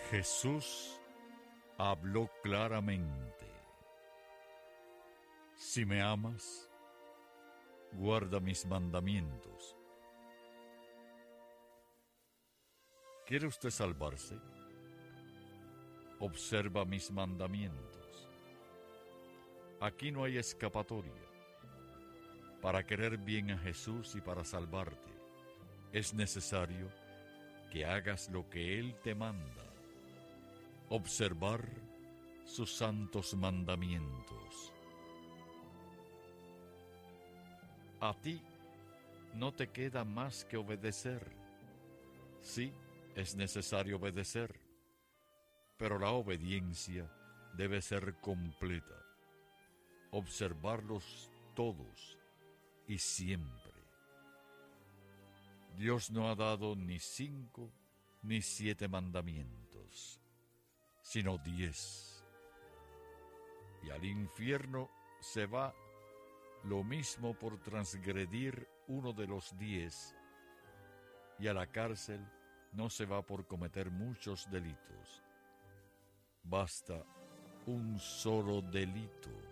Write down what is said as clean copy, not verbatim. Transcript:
Jesús habló claramente. Si me amas, guarda mis mandamientos. ¿Quiere usted salvarse? Observa mis mandamientos. Aquí no hay escapatoria. Para querer bien a Jesús y para salvarte, es necesario que hagas lo que Él te manda. Observar sus santos mandamientos. A ti no te queda más que obedecer. Sí, es necesario obedecer, pero la obediencia debe ser completa. Observarlos todos y siempre. Dios no ha dado ni 5 ni 7 mandamientos, sino 10. Y al infierno se va lo mismo por transgredir uno de los 10, y a la cárcel no se va por cometer muchos delitos. Basta un solo delito.